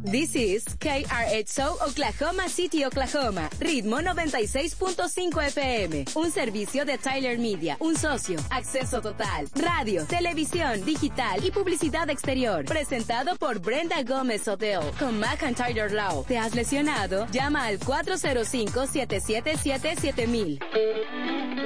This is KRXO Oklahoma City, Oklahoma. Ritmo 96.5 FM. Un servicio de Tyler Media. Un socio. Acceso total. Radio, televisión, digital y publicidad exterior. Presentado por Brenda Gómez Hotel. Con McIntyre Law. ¿Te has lesionado? Llama al 405-777-7000.